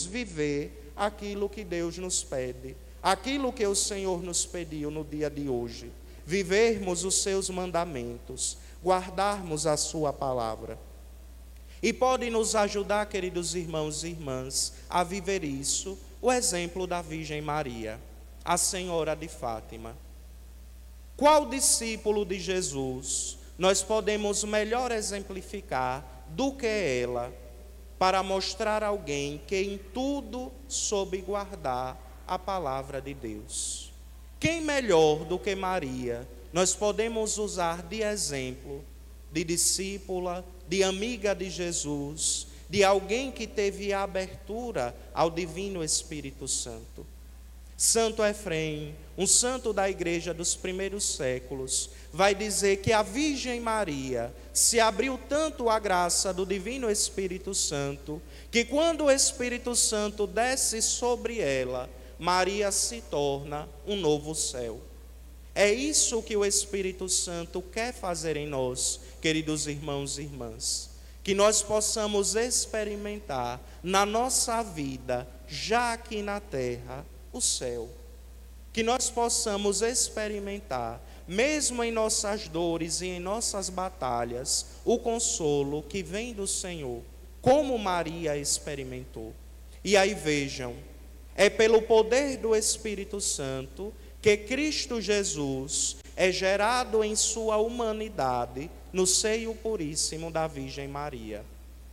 viver aquilo que Deus nos pede, aquilo que o Senhor nos pediu no dia de hoje, vivermos os seus mandamentos, guardarmos a sua palavra. E pode nos ajudar, queridos irmãos e irmãs, a viver isso, o exemplo da Virgem Maria, a Senhora de Fátima. Qual discípulo de Jesus nós podemos melhor exemplificar do que ela, para mostrar a alguém que em tudo soube guardar a palavra de Deus? Quem melhor do que Maria nós podemos usar de exemplo, de discípula, de amiga de Jesus, de alguém que teve abertura ao Divino Espírito Santo? Santo Efrém, um santo da igreja dos primeiros séculos, vai dizer que a Virgem Maria se abriu tanto à graça do Divino Espírito Santo, que quando o Espírito Santo desce sobre ela, Maria se torna um novo céu. É isso que o Espírito Santo quer fazer em nós, queridos irmãos e irmãs, que nós possamos experimentar na nossa vida, já aqui na terra, o céu. Que nós possamos experimentar, mesmo em nossas dores e em nossas batalhas, o consolo que vem do Senhor, como Maria experimentou. E aí vejam, é pelo poder do Espírito Santo que Cristo Jesus é gerado em sua humanidade no seio puríssimo da Virgem Maria.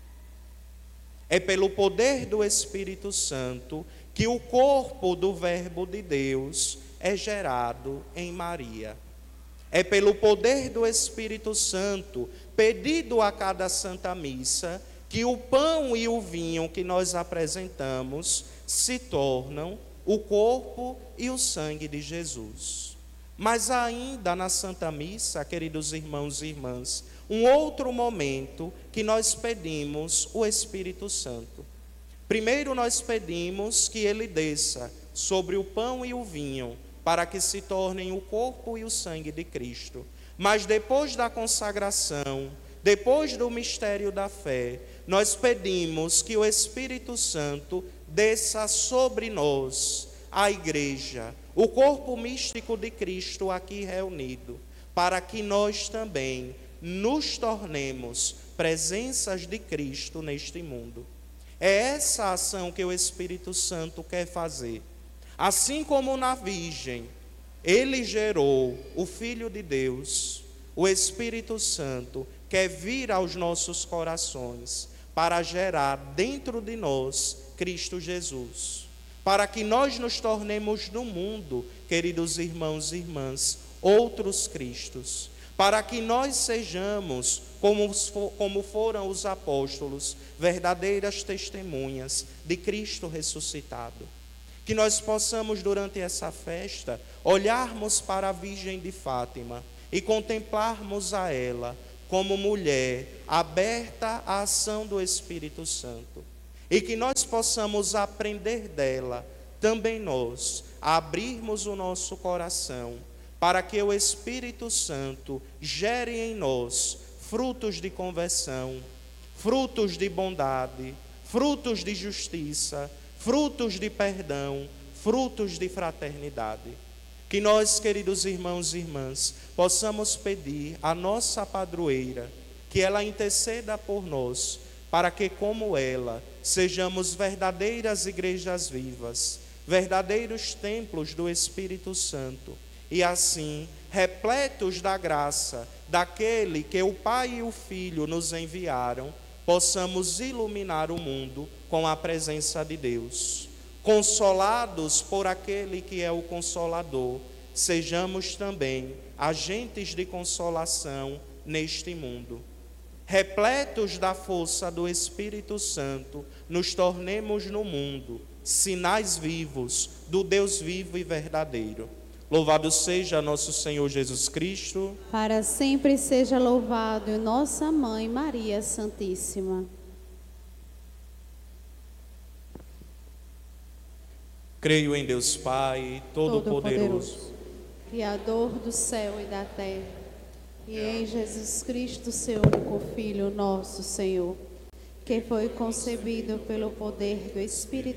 É pelo poder do Espírito Santo que o corpo do Verbo de Deus é gerado em Maria. É pelo poder do Espírito Santo, pedido a cada Santa Missa, que o pão e o vinho que nós apresentamos se tornam o corpo e o sangue de Jesus. Mas ainda na Santa Missa, queridos irmãos e irmãs, um outro momento que nós pedimos o Espírito Santo. Primeiro nós pedimos que ele desça sobre o pão e o vinho, para que se tornem o corpo e o sangue de Cristo. Mas depois da consagração, depois do mistério da fé, nós pedimos que o Espírito Santo desça sobre nós, a igreja, o corpo místico de Cristo aqui reunido, para que nós também nos tornemos presenças de Cristo neste mundo. É essa a ação que o Espírito Santo quer fazer. Assim como na Virgem, ele gerou o Filho de Deus, o Espírito Santo quer vir aos nossos corações para gerar dentro de nós Cristo Jesus, para que nós nos tornemos no mundo, queridos irmãos e irmãs, outros Cristos, para que nós sejamos, como foram os apóstolos, verdadeiras testemunhas de Cristo ressuscitado. Que nós possamos, durante essa festa, olharmos para a Virgem de Fátima e contemplarmos a ela como mulher aberta à ação do Espírito Santo. E que nós possamos aprender dela, também nós, a abrirmos o nosso coração, para que o Espírito Santo gere em nós frutos de conversão, frutos de bondade, frutos de justiça, frutos de perdão, frutos de fraternidade. Que nós, queridos irmãos e irmãs, possamos pedir à nossa padroeira que ela interceda por nós, para que, como ela, sejamos verdadeiras igrejas vivas, verdadeiros templos do Espírito Santo, e assim, repletos da graça daquele que o Pai e o Filho nos enviaram, possamos iluminar o mundo com a presença de Deus. Consolados por aquele que é o Consolador, sejamos também agentes de consolação neste mundo. Repletos da força do Espírito Santo, nos tornemos no mundo sinais vivos do Deus vivo e verdadeiro. Louvado seja nosso Senhor Jesus Cristo. Para sempre seja louvado nossa Mãe Maria Santíssima. Creio em Deus Pai, Todo-Poderoso, Criador do céu e da terra, e em Jesus Cristo, seu único Filho, nosso Senhor, que foi concebido pelo poder do Espírito